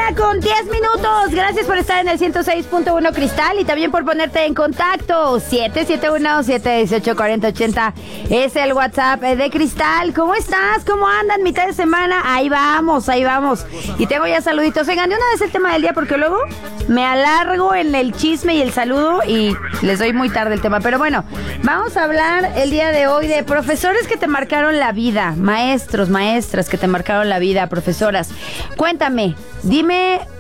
con 10 minutos. Gracias por estar en el 106.1 Cristal y también por ponerte en contacto. 771-718-4080 es el WhatsApp de Cristal. ¿Cómo estás? ¿Cómo andan? Mitad de semana. Ahí vamos. Y tengo ya saluditos. Oigan, de una vez el tema del día porque luego me alargo en el chisme y el saludo y les doy muy tarde el tema. Pero bueno, vamos a hablar el día de hoy de profesores que te marcaron la vida. Maestros, maestras que te marcaron la vida, profesoras. Cuéntame, dime